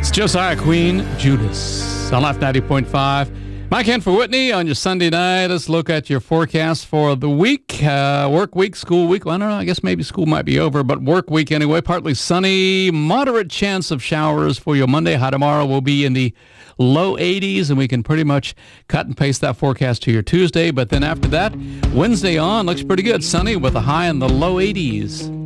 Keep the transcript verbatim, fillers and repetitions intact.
Josiah Queen, Judas, on Life ninety point five. Mike in for Whitney on your Sunday night. Let's look at your forecast for the week. Uh, work week, school week. Well, I don't know. I guess maybe school might be over, but work week anyway. Partly sunny, moderate chance of showers for your Monday. High tomorrow will be in the low eighties, and we can pretty much cut and paste that forecast to your Tuesday. But then after that, Wednesday on looks pretty good. Sunny with a high in the low eighties.